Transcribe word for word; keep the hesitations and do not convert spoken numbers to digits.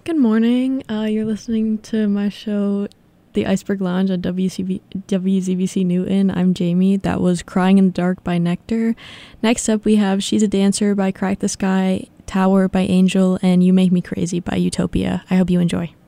Good morning. Uh, you're listening to my show, The Iceberg Lounge on W C B- W Z B C Newton. I'm Jamie. That was Crying in the Dark by Nectar. Next up, we have She's a Dancer by Crack the Sky, Tower by Angel, and You Make Me Crazy by Utopia. I hope you enjoy.